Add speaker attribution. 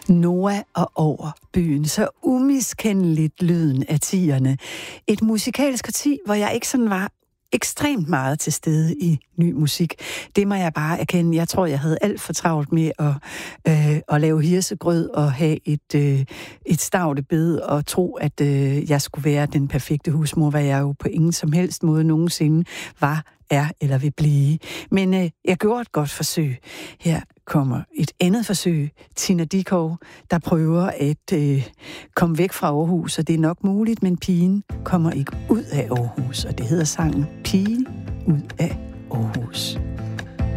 Speaker 1: Noah og over byen, så umiskendeligt lyden af tierne. Et musikalsk parti, hvor jeg ikke sådan var ekstremt meget til stede i ny musik. Det må jeg bare erkende. Jeg tror, jeg havde alt for travlt med at lave hirsegrød og have et stavtebed og tro, at jeg skulle være den perfekte husmor, hvad jeg jo på ingen som helst måde nogensinde var, er eller vil blive. Men jeg gjorde et godt forsøg. Her kommer et andet forsøg. Tina Dickow, der prøver at komme væk fra Aarhus, og det er nok muligt, men pigen kommer ikke ud af Aarhus, og det hedder sangen Pigen ud af Aarhus.